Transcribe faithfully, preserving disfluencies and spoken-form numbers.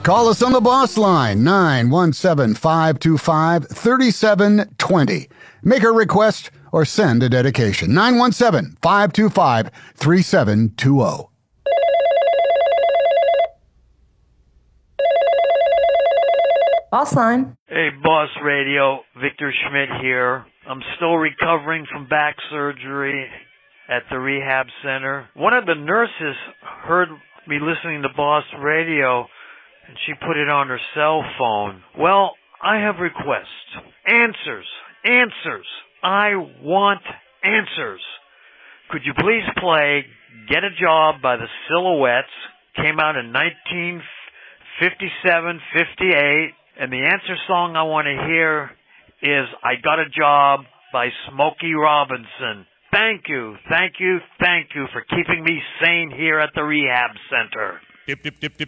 Call us on the boss line, nine one seven, five two five, three seven two zero. Make a request or send a dedication, nine one seven, five two five, three seven two zero. Boss line. Hey, Boss Radio, Victor Schmidt here. I'm still recovering from back surgery at the rehab center. One of the nurses heard me listening to Boss Radio, and she put it on her cell phone. Well, I have requests. Answers. Answers. I want answers. Could you please play Get a Job by the Silhouettes? Came out in nineteen fifty-seven, fifty-eight. And the answer song I want to hear is I Got a Job by Smokey Robinson. Thank you, thank you, thank you for keeping me sane here at the rehab center. Dip, dip, dip, dip.